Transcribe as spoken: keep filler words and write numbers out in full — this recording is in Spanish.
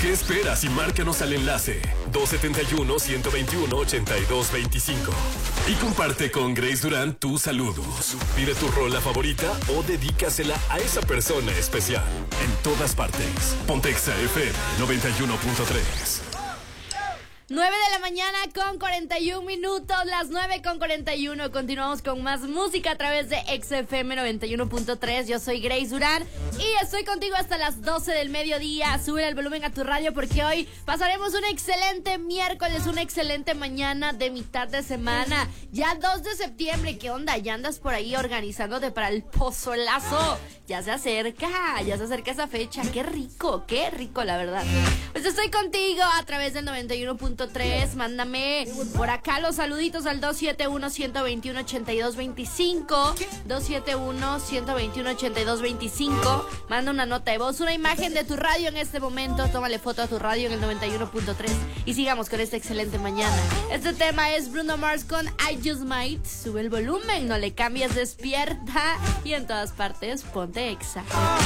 ¿Qué esperas? Y márcanos al enlace dos siete uno, uno dos uno, ocho dos dos cinco. Y comparte con Grace Durán tus saludos. Pide tu rola favorita o dedícasela a esa persona especial. En todas partes. Ponte Exa F M noventa y uno punto tres. nueve de la mañana con cuarenta y un minutos, las nueve con cuarenta y uno. Continuamos con más música a través de X F M noventa y uno punto tres. Yo soy Grace Durán y estoy contigo hasta las doce del mediodía. Sube el volumen a tu radio porque hoy pasaremos un excelente miércoles, una excelente mañana de mitad de semana. Ya dos de septiembre, ¿qué onda? ¿Ya andas por ahí organizándote para el pozolazo? Ya se acerca, ya se acerca esa fecha. Qué rico, qué rico, la verdad. Pues estoy contigo a través del noventa y uno punto tres. Mándame por acá los saluditos al dos siete uno, uno dos uno, ocho dos dos cinco. dos siete uno, uno dos uno, ocho dos dos cinco. Manda una nota de voz, una imagen de tu radio en este momento. Tómale foto a tu radio en el noventa y uno punto tres. Y sigamos con esta excelente mañana. Este tema es Bruno Mars con I Just Might. Sube el volumen, no le cambies, despierta. Y en todas partes, ponte Exa.